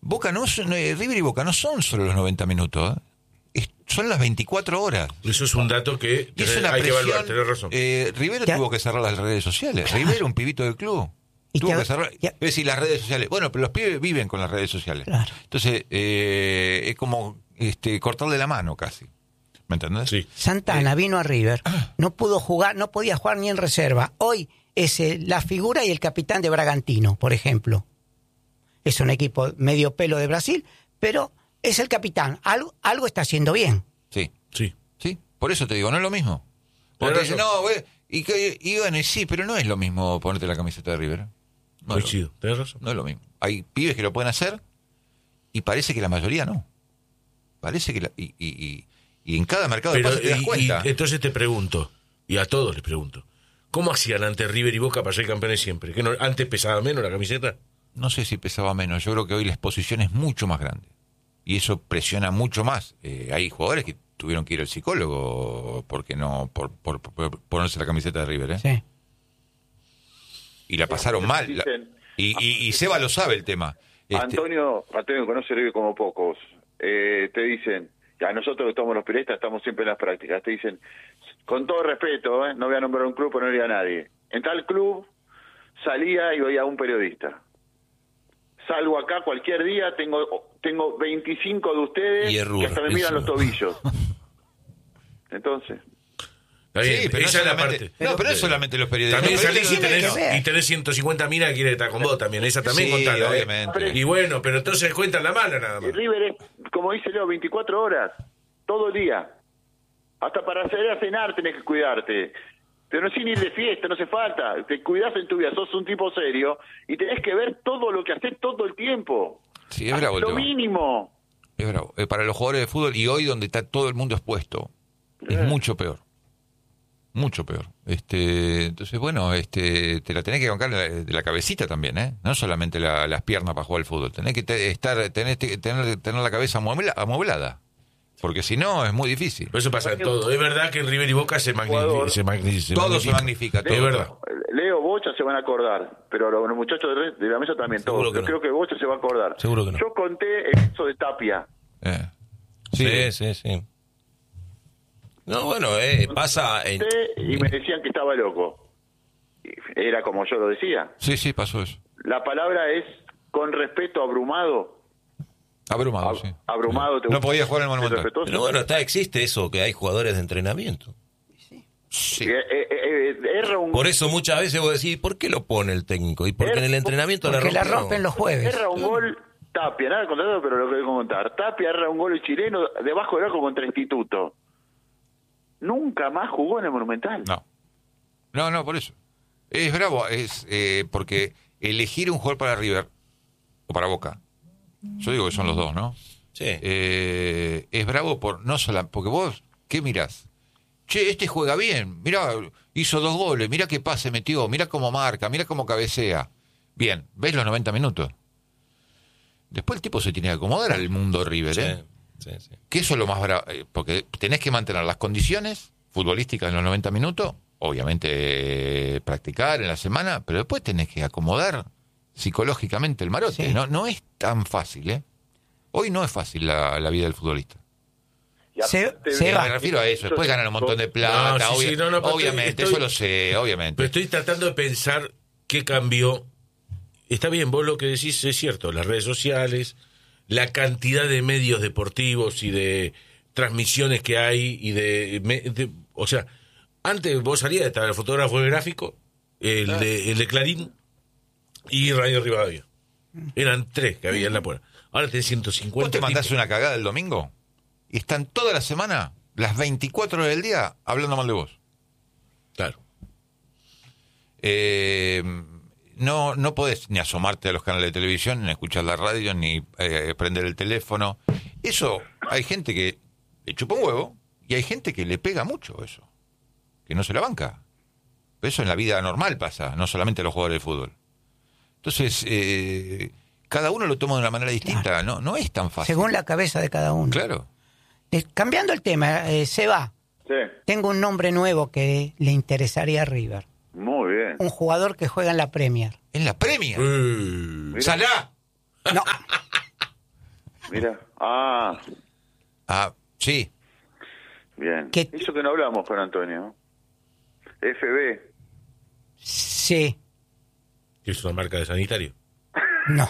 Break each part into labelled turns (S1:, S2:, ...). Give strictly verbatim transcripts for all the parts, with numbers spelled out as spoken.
S1: Boca no, eh, River y Boca no son solo los noventa minutos, ¿eh? Es, son las veinticuatro horas.
S2: Eso es un dato que
S1: y es una
S2: hay
S1: presión,
S2: que evaluar, tenés razón.
S1: Eh, Rivero tuvo que cerrar las redes sociales. Rivero, un pibito del club.
S3: Y
S1: tuvo
S3: que,
S1: que cerrar. Es decir, las redes sociales. Bueno, pero los pibes viven con las redes sociales.
S3: Claro.
S1: Entonces, eh, es como este, cortarle la mano casi. ¿Me entendés?
S2: Sí.
S3: Santana
S1: Eh,
S3: vino a River, no pudo jugar, no podía jugar ni en reserva. Hoy es eh, la figura y el capitán de Bragantino, por ejemplo. Es un equipo medio pelo de Brasil, pero es el capitán. Algo, algo está haciendo bien.
S1: Sí.
S2: Sí.
S1: Sí. Por eso te digo, no es lo mismo. Porque dicen, no, güey, y, que, y bueno, y sí, pero no es lo mismo ponerte la camiseta de River. No,
S2: Muy chido, tenés razón.
S1: No es lo mismo. Hay pibes que lo pueden hacer y parece que la mayoría no. Parece que la, y, y, y, y en cada mercado
S2: Pero,
S1: de pases te das
S2: y,
S1: cuenta.
S2: y entonces te pregunto, y a todos les pregunto, ¿cómo hacían antes River y Boca para ser campeones siempre? ¿Que no, antes pesaba menos la camiseta?
S1: No sé si pesaba menos. Yo creo que hoy la exposición es mucho más grande. Y eso presiona mucho más. Eh, hay jugadores que tuvieron que ir al psicólogo porque no por, por, por ponerse la camiseta de River, ¿eh?
S3: Sí.
S1: Y la pasaron mal. La, y, y, y Seba lo sabe el tema. Este,
S4: Antonio, Antonio conoce River como pocos. Eh, te dicen, a nosotros que estamos los periodistas estamos siempre en las prácticas, te dicen, con todo respeto, ¿eh? No voy a nombrar un club, pero no diría a nadie. En tal club salía y veía a un periodista. Salgo acá cualquier día, tengo tengo veinticinco de ustedes
S5: y
S4: que hasta me miran
S5: eso.
S4: los tobillos. Entonces...
S2: Está bien,
S1: sí, pero
S2: esa
S1: no
S2: es la
S1: solamente,
S2: parte.
S1: no, pero no es solamente los periodistas.
S2: También
S1: Los
S2: salís y
S1: periodistas
S2: tenés, y tenés ciento cincuenta minas que quieren estar con vos también. Esa también
S1: Sí,
S2: contala, ¿eh?
S1: obviamente.
S2: Y bueno, pero entonces cuentan la mala nada
S4: Y
S2: más.
S4: River es, como dice Leo, veinticuatro horas, todo el día. Hasta para salir a cenar tenés que cuidarte. Pero sin ir de fiesta, no hace falta. Te cuidás en tu vida, sos un tipo serio y tenés que ver todo lo que haces todo el tiempo.
S1: Sí, es bravo el
S4: Lo
S1: tema.
S4: mínimo.
S1: Es bravo. Eh, para los jugadores de fútbol, y hoy donde está todo el mundo expuesto, es
S4: Eh.
S1: mucho peor. Mucho peor. Este, entonces, bueno, este, te la tenés que bancar de la, de la cabecita también, ¿eh? No solamente la, las piernas para jugar al fútbol. Tenés que te, estar, tenés que tener, tener la cabeza amuebla, amueblada. Porque si no, es muy difícil.
S2: Pero eso pasa en todo. Es verdad que en River y Boca se magnifica. Se magni- se
S1: Todo se
S2: magnifica.
S1: magnifica. Todo.
S2: Es verdad.
S4: Leo, Bocha se van a acordar, pero los, los muchachos de, de la mesa también,
S5: Seguro
S4: todos.
S5: que
S4: Yo
S5: no.
S4: creo que Bocha se va a acordar.
S5: Seguro que no.
S4: Yo conté el caso de Tapia.
S1: Eh.
S5: Sí, sí, sí. No, bueno, eh, pasa en...
S4: Y me decían que estaba loco. Era como yo lo decía.
S1: Sí, sí, pasó eso.
S4: La palabra es, con respeto, abrumado.
S1: Abrumado,
S4: Ab-
S1: sí.
S4: abrumado. ¿te
S1: No
S4: gusta?
S1: podía jugar en el
S4: ¿Es
S1: Monumental.
S4: respetuoso?
S5: Pero bueno, está, existe eso, que hay jugadores de entrenamiento.
S1: Sí.
S4: Eh, eh, eh, erra un,
S5: Por eso muchas veces vos decís, ¿por qué lo pone el técnico? Y porque en el entrenamiento la
S3: Porque la
S5: rompió.
S3: rompen los jueves.
S4: erra un gol Tapia, nada contratado, pero lo que voy a contar. Tapia erra un gol chileno debajo del arco contra Instituto. Nunca más jugó en el Monumental.
S1: No. No, no, por eso. Es bravo, es eh, porque elegir un jugador para River o para Boca, yo digo que son los dos, ¿no?
S5: Sí.
S1: Eh, es bravo por no solo porque vos, ¿qué mirás? Che, este juega bien, mirá, hizo dos goles, mirá qué pase metió, mirá cómo marca, mirá cómo cabecea. Bien, ves los noventa minutos. Después el tipo se tiene que acomodar al mundo River, ¿eh?
S5: Sí, sí, sí.
S1: Que eso es lo más bravo, eh, porque tenés que mantener las condiciones futbolísticas en los noventa minutos, obviamente eh, practicar en la semana, pero después tenés que acomodar psicológicamente el marote.
S3: Sí.
S1: No, no es tan fácil, ¿eh? Hoy no es fácil la, la vida del futbolista.
S4: Y
S3: Se-
S4: aparte-
S3: se
S1: Eh,
S3: va.
S1: me refiero a eso. Después ganan un montón de plata,
S2: No, sí,
S1: obvia-
S2: sí, no, no, pero
S1: obviamente,
S2: estoy-
S1: eso lo sé, obviamente.
S2: Pero estoy tratando de pensar qué cambió. Está bien, vos lo que decís es cierto, las redes sociales, la cantidad de medios deportivos y de transmisiones que hay y de, me- de- o sea, antes vos salías, estaba el fotógrafo de gráfico, el,
S1: Ah.
S2: de, el de Clarín y Radio Rivadavia. Eran tres que había en la puerta. Ahora tenés ciento cincuenta.
S1: ¿Vos te mandás
S2: tipos.
S1: una cagada el domingo? Y están toda la semana, las veinticuatro horas del día, hablando mal de vos.
S2: Claro.
S1: Eh, no, no podés ni asomarte a los canales de televisión, ni escuchar la radio, ni eh, prender el teléfono. Eso, hay gente que le chupa un huevo y hay gente que le pega mucho eso, que no se la banca. Pero eso en la vida normal pasa, no solamente a los jugadores de fútbol. Entonces, eh, cada uno lo toma de una manera distinta,
S3: Claro.
S1: no, no es tan fácil.
S3: Según la cabeza de cada uno.
S1: Claro.
S3: Eh, cambiando el tema, eh, Seba,
S4: Sí,
S3: tengo un nombre nuevo que le interesaría a River.
S4: muy bien.
S3: Un jugador que juega en la Premier.
S1: En la Premier.
S2: Eh,
S1: ¡Salá!
S3: No,
S4: Mira. Ah,
S1: Ah, sí.
S4: bien.
S3: ¿Qué-
S4: Eso que no hablamos con Antonio. F B.
S3: Sí,
S2: Que es una marca de sanitario.
S3: no.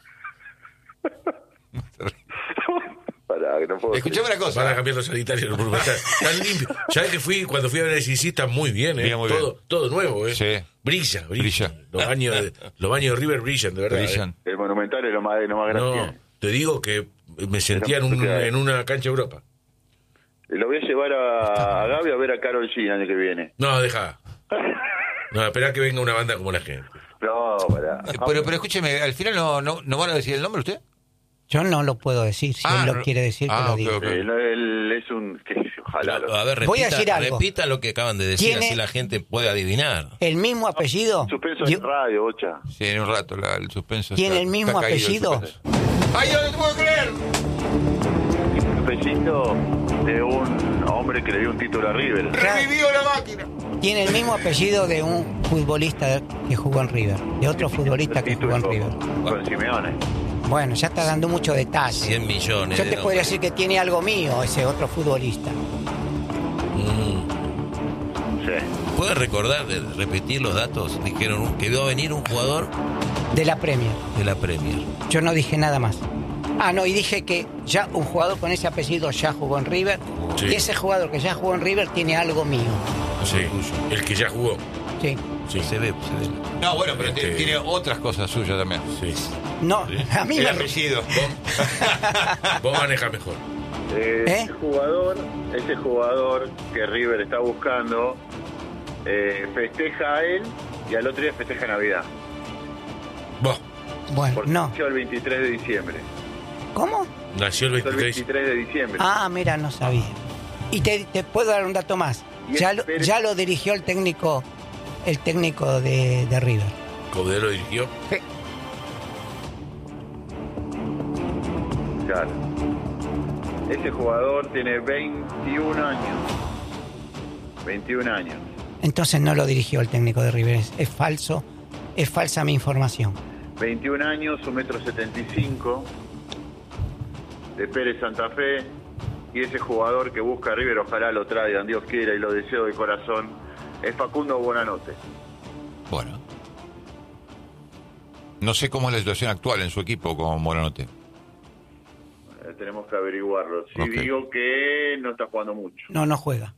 S4: Pará, que no puedo.
S1: Escuchame una
S2: Van a
S1: cosa.
S2: cambiar los sanitarios. Porque está tan limpio. ¿Sabes que fui? Cuando fui a ver el C C está muy bien, ¿eh?
S1: Bien, muy
S2: todo,
S1: bien.
S2: todo nuevo, ¿eh?
S1: Sí.
S2: Brilla, brilla.
S1: Brilla.
S2: Los, baños de, los baños de River brillan, de verdad. ¿eh?
S1: Brillan.
S4: El Monumental es lo más, lo más grande.
S2: No, te digo que me sentía en, un- en una cancha de Europa.
S4: Lo voy a llevar a, a Gaby a ver a Karol G el año que viene.
S2: No, deja. No, espera que venga una banda como la gente.
S4: No, pará.
S1: Eh, Pero, pero escúcheme, al final no, no, no van a decir el nombre usted.
S3: Yo no lo puedo decir. Si
S1: Ah,
S3: él lo
S1: no.
S3: quiere decir, que
S1: Ah,
S3: lo
S1: ok,
S3: diga.
S1: ok.
S4: Él, él es un... que- ojalá lo...
S5: A ver, repita,
S3: Voy a decir algo.
S5: repita lo que acaban de decir,
S3: Tiene-
S5: así la gente puede adivinar.
S3: El mismo apellido.
S4: Suspenso
S3: Yo-
S4: en radio, bocha.
S1: Sí, en un rato la- el suspenso.
S3: ¿Tiene
S1: está-
S3: el mismo
S1: está caído el
S3: apellido?
S1: suspenso. ¡Ay, yo no te puedo creer!
S4: Un apellido de un hombre que le dio un título a River.
S1: ¡Revivió la máquina!
S3: Tiene el mismo apellido de un futbolista que jugó en River. De otro futbolista que jugó en River.
S4: Con Simeone.
S3: Bueno, ya está dando mucho detalle.
S5: cien millones.
S3: Yo
S5: de
S3: te
S5: dólares.
S3: podría decir que tiene algo mío ese otro futbolista.
S4: Sí.
S5: ¿Puede recordar, de repetir los datos? Dijeron que iba a venir un jugador
S3: De la Premier.
S5: de la Premier.
S3: Yo no dije nada más. Ah, no, y dije que ya un jugador con ese apellido ya jugó en River.
S2: Sí.
S3: Y ese jugador que ya jugó en River tiene algo mío.
S2: Sí, el que ya jugó.
S3: Sí.
S2: Sí,
S5: Se ve, se ve.
S1: No, bueno, pero
S2: Este-
S1: tiene otras cosas suyas también.
S2: sí.
S3: No, a mí
S1: El
S3: me...
S1: apellido.
S2: Vos manejas mejor.
S4: Eh,
S3: ¿Eh?
S4: Ese jugador, ese jugador que River está buscando, eh, festeja a él y al otro día festeja Navidad.
S2: Vos,
S3: Bueno,
S4: Porque
S3: no.
S4: nació el veintitrés de diciembre.
S3: ¿Cómo?
S2: nació el
S4: Nació el
S2: veintitrés.
S4: veintitrés de diciembre.
S3: Ah, mira, no sabía. Y te, te puedo dar un dato más.
S4: Y
S3: Ya
S4: el
S3: lo,
S4: Pérez-
S3: ya lo dirigió el técnico el técnico de, de River.
S2: Caudelo dirigió.
S3: Sí.
S4: Claro. Ese jugador tiene veintiún años. veintiún años.
S3: Entonces no lo dirigió el técnico de River. Es, es falso. Es falsa mi información.
S4: veintiún años, un metro setenta y cinco, de Pérez Santa Fe, y ese jugador que busca a River, ojalá lo traigan, Dios quiera, y lo deseo de corazón, es Facundo Buonanotte.
S1: Bueno. No sé cómo es la situación actual en su equipo con Buonanotte.
S4: Eh, tenemos que averiguarlo. Si
S1: Ok.
S4: digo que no está jugando mucho,
S3: No, no juega.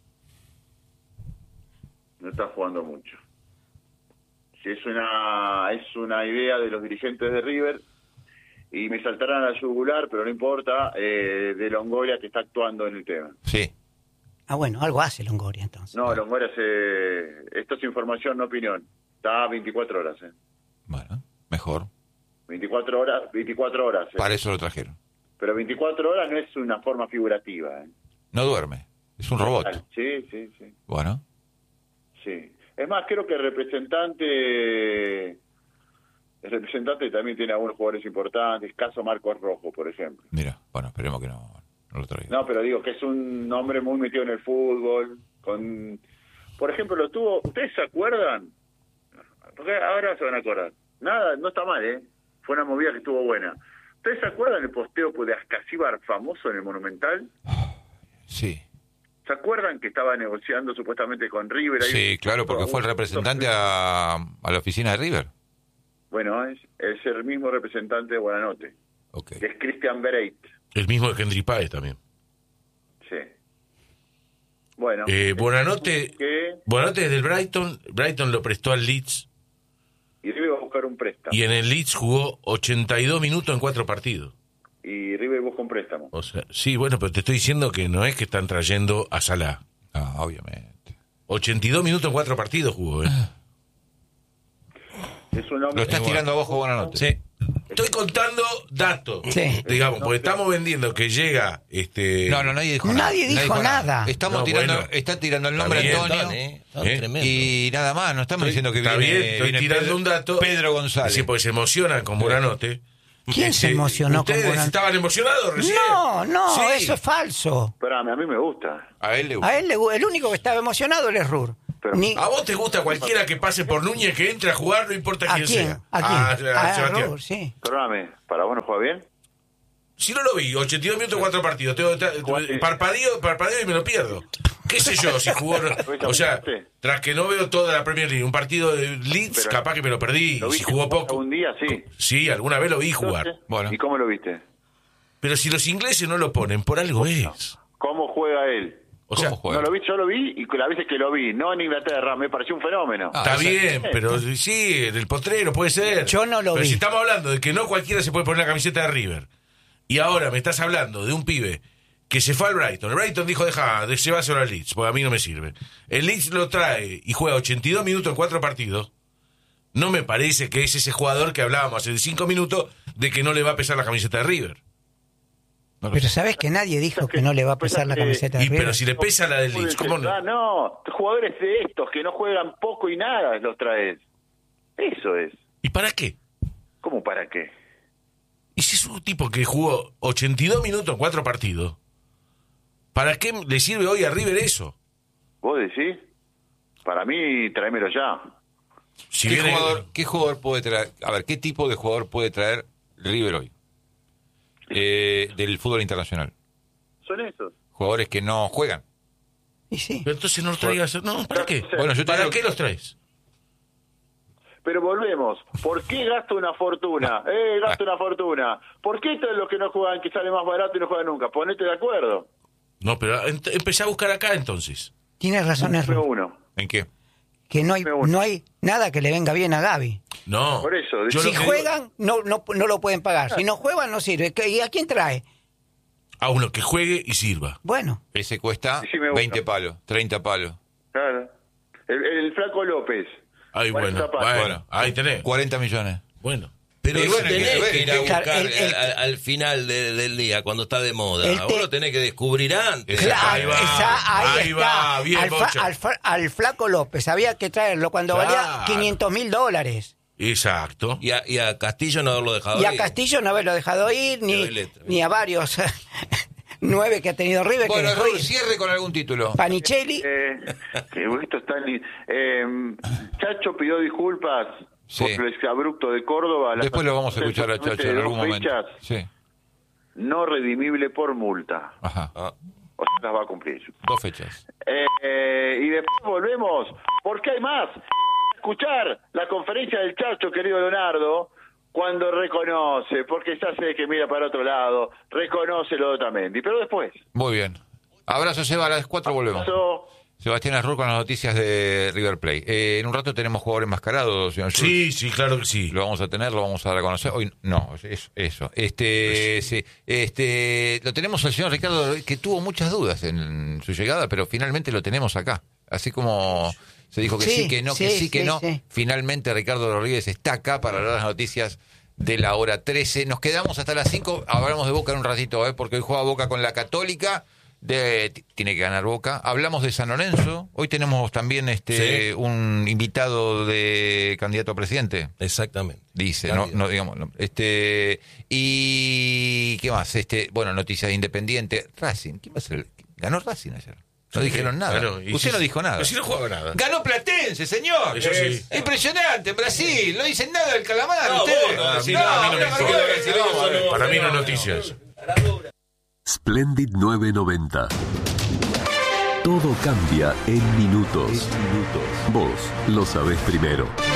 S4: no está jugando mucho. Si es una, es una idea de los dirigentes de River, y me saltarán a la yugular, pero no importa, eh, de Longoria que está actuando en el tema.
S1: Sí.
S3: Ah, bueno, algo hace Longoria entonces.
S4: No, Longoria se... Esto es información, no opinión. Está a veinticuatro horas, ¿eh?
S1: Bueno, mejor.
S4: veinticuatro horas, veinticuatro horas. ¿eh?
S1: Para eso lo trajeron.
S4: Pero veinticuatro horas no es una forma figurativa, ¿eh?
S1: No duerme. Es un robot.
S4: Sí, sí, sí.
S1: Bueno.
S4: Sí. Es más, creo que el representante... El representante también tiene algunos jugadores importantes. Caso Marcos Rojo, por ejemplo.
S1: Mira, bueno, esperemos que no, no lo traiga.
S4: No, pero digo que es un hombre muy metido en el fútbol. Con, por ejemplo, lo tuvo... ¿Ustedes se acuerdan? Porque ahora se van a acordar. Nada, no está mal, ¿eh? Fue una movida que estuvo buena. ¿Ustedes se acuerdan del posteo de Ascasíbar famoso en el Monumental?
S1: Sí.
S4: ¿Se acuerdan que estaba negociando supuestamente con River? Ahí-
S1: Sí, claro, porque fue el representante a, a la oficina de River.
S4: Bueno, es, es el mismo representante de Buonanotte,
S1: Ok.
S4: que es Christian Bereit.
S2: El mismo de Henry Páez también.
S4: Sí. Bueno.
S2: Eh, Buonanotte,
S4: que
S2: Buonanotte es del Brighton. Brighton lo prestó al Leeds.
S4: y River va a buscar un préstamo.
S2: Y en el Leeds jugó ochenta y dos minutos en cuatro partidos.
S4: Y River busca un préstamo.
S2: O sea, sí, bueno, pero te estoy diciendo que no es que están trayendo a Salah.
S1: Ah, obviamente.
S2: ochenta y dos minutos en cuatro partidos jugó, ¿eh?
S4: Es un hombre...
S1: Lo estás
S5: Igual.
S1: tirando a ojo, Buonanotte.
S5: Sí.
S2: Estoy contando datos.
S3: Sí.
S2: Digamos, porque estamos vendiendo que llega este.
S1: No, no, nadie dijo nada.
S3: Nadie dijo nada.
S1: Estamos
S2: No,
S1: tirando,
S2: bueno.
S1: está tirando el
S2: Está
S1: nombre
S2: bien,
S1: Antonio.
S5: Don, ¿eh? Don,
S2: ¿Eh?
S5: tremendo.
S1: Y nada más, no estamos
S2: Estoy-
S1: diciendo que
S2: está
S1: viene,
S2: bien, estoy
S1: viene
S2: tirando
S1: Pedro,
S2: un dato.
S1: Pedro González.
S2: Sí, porque se emocionan con Buonanotte.
S3: ¿Quién se emocionó con
S2: ¿Ustedes
S3: Buonanotte?
S2: estaban emocionados recién?
S3: No, no,
S2: Sí.
S3: eso es falso.
S4: Espérame, a mí me gusta.
S1: A él le gusta.
S3: A él le, gu- el único que estaba emocionado él es Rur.
S4: Pero-
S3: Ni,
S2: ¿A vos te gusta cualquiera que pase por Núñez que entre a jugar, no importa
S3: ¿A
S2: quién,
S3: quién?
S2: sea?
S3: ¿A quién?
S2: Ah,
S3: A
S2: Sebastián.
S3: Rur, sí.
S4: Perdóname, ¿para vos no juega bien?
S2: Si no lo vi, ochenta y dos minutos, cuatro partidos. Tengo, parpadeo, parpadeo y me lo pierdo. ¿Qué sé yo? Si jugó. O sea, tras que no veo toda la Premier League, un partido de Leeds,
S4: Pero,
S2: capaz que me lo perdí.
S4: ¿Lo
S2: Si jugó poco.
S4: Un día, sí.
S2: Sí, alguna vez lo vi jugar.
S1: Bueno.
S4: ¿Y cómo lo viste?
S2: Pero si los ingleses no lo ponen, por algo es.
S4: ¿Cómo juega él?
S2: O sea,
S1: ¿Cómo juega?
S4: No lo vi, yo lo vi y las veces que lo vi, no en Inglaterra, me pareció un fenómeno.
S1: Ah,
S2: está
S1: esa-
S2: bien, pero sí, en el potrero puede ser.
S3: Yo no lo
S2: pero
S3: vi.
S2: si estamos hablando de que no cualquiera se puede poner la camiseta de River, y ahora me estás hablando de un pibe que se fue al Brighton. El Brighton dijo, deja, de llevárselo al Leeds, porque a mí no me sirve. El Leeds lo trae y juega ochenta y dos minutos en cuatro partidos. No me parece que es ese jugador que hablábamos hace cinco minutos de que no le va a pesar la camiseta de River.
S1: No lo
S3: Pero
S1: sé.
S3: ¿sabes que nadie dijo que no le va a pesar la camiseta de
S2: Y
S3: River?
S2: pero si le pesa la del Leeds, ¿cómo no?
S4: Ah, no, jugadores de estos que no juegan poco y nada los traes. Eso es.
S2: ¿Y para qué?
S4: ¿Cómo para qué?
S2: Y si es un tipo que jugó ochenta y dos minutos en cuatro partidos, ¿para qué le sirve hoy a River eso?
S4: ¿Vos decís? Para mí, tráemelo ya.
S2: Si
S1: ¿Qué,
S2: viene-
S1: jugador, ¿Qué jugador puede traer? A ver, ¿qué tipo de jugador puede traer River hoy? Eh, del fútbol internacional.
S4: Son esos.
S1: Jugadores que no juegan.
S3: Y sí.
S2: Pero entonces no los traigas. No, ¿para qué?
S1: Bueno, yo te
S2: ¿Para
S1: digo-
S2: qué los traes?
S4: Pero volvemos. ¿Por qué gasto una fortuna? Eh, gasto una fortuna. ¿Por qué todos los que no juegan, que sale más barato y no juegan nunca? Ponete de acuerdo.
S2: No, pero ent- empecé a buscar acá entonces.
S3: Tienes razón,
S4: Dame
S3: Ernesto,
S4: uno.
S1: ¿En qué?
S3: que no hay,
S4: Me uno.
S3: no hay nada que le venga bien a Gaby.
S2: No.
S4: Por eso,
S2: Yo
S3: Si
S2: lo que digo-
S3: juegan, no, no, no lo pueden pagar. Si no juegan, no sirve. ¿Qué- ¿Y a quién trae?
S2: a uno que juegue y sirva.
S3: Bueno,
S1: Ese cuesta
S4: Sí, me gusta.
S1: veinte palos, treinta palos.
S4: Claro. El, el Flaco López.
S2: Ay,
S4: Bueno,
S2: bueno,
S4: zapato.
S2: bueno,
S1: Bueno,
S2: ahí tenés.
S1: cuarenta millones.
S2: Bueno.
S5: Pero
S1: Y
S5: eso
S1: bueno,
S5: tenés
S1: que-
S5: que ir a
S1: que-
S5: buscar
S3: Claro, el- el-
S5: al, al final de- del día, cuando está de moda.
S3: El
S5: Vos
S3: te-
S5: lo tenés que descubrir antes.
S1: Claro,
S3: Cla-
S2: ahí va,
S3: esa- ahí,
S2: ahí
S3: está.
S2: va, bien,
S3: al, fa-
S2: Bocha.
S3: al fa- al Flaco López había que traerlo cuando
S2: Claro.
S3: valía quinientos mil dólares.
S2: Exacto.
S5: Y a, y a Castillo no haberlo dejado
S3: Y a
S5: ir.
S3: Castillo no haberlo dejado ir, ni,
S5: doy letra.
S3: ni a varios nueve que ha tenido River que
S1: Bueno,
S3: dejó
S1: Raúl,
S3: ir.
S1: cierre con algún título.
S3: Panicelli,
S4: Eh, que esto está li- eh, Chacho pidió disculpas
S1: Sí.
S4: por el exabrupto de Córdoba. La
S1: Después lo vamos a escuchar a
S4: solamente
S1: Chacho en
S4: de
S1: algún
S4: dos
S1: momento.
S4: fechas,
S1: Sí.
S4: no redimible por multa.
S1: Ajá.
S5: Ah,
S4: O sea, las va a cumplir.
S1: Dos fechas.
S4: Eh, y después volvemos, porque hay más. Escuchar la conferencia del Chacho, querido Leonardo, cuando reconoce, porque ya sé que mira para otro lado, reconoce lo de Otamendi. Pero después,
S1: Muy bien. Abrazo, Seba. A las cuatro volvemos.
S4: eso,
S1: Sebastián Arrur con las noticias de River Plate. Eh, en un rato tenemos jugadores enmascarados, señor Schultz.
S2: Sí, sí, claro que sí.
S1: Lo vamos a tener, lo vamos a dar a conocer. Hoy no, eso. eso. Este, sí, este, lo tenemos al señor Ricardo, que tuvo muchas dudas en su llegada, pero finalmente lo tenemos acá. Así como se dijo que sí,
S3: Sí,
S1: que no, que
S3: sí,
S1: sí, que
S3: sí,
S1: no.
S3: sí.
S1: Finalmente Ricardo Rodríguez está acá para hablar las noticias de la hora trece. Nos quedamos hasta las cinco. Hablamos de Boca en un ratito, ¿eh? Porque hoy juega Boca con la Católica. De, t- tiene que ganar Boca. Hablamos de San Lorenzo. Hoy tenemos también este
S5: Sí.
S1: un invitado de candidato a presidente.
S5: exactamente.
S1: Dice, no,
S5: Candidato.
S1: no digamos, no. este y qué más, este, bueno, noticias de Independiente, Racing, ¿quién va a ser? el- Ganó Racing ayer. No dijeron nada.
S2: Bueno, y
S1: Usted
S2: si-
S1: no dijo nada.
S2: pero si no jugaba nada.
S1: Ganó Platense, señor.
S2: Eso sí.
S1: Impresionante, en Brasil. No dicen nada del calamar.
S5: No,
S1: ustedes.
S5: vos no
S2: decís nada, a mí no me
S1: no,
S2: importa.
S1: no, no, no,
S2: Para mí no es noticias.
S6: Splendid nueve noventa. Todo cambia en minutos. Vos lo sabés primero.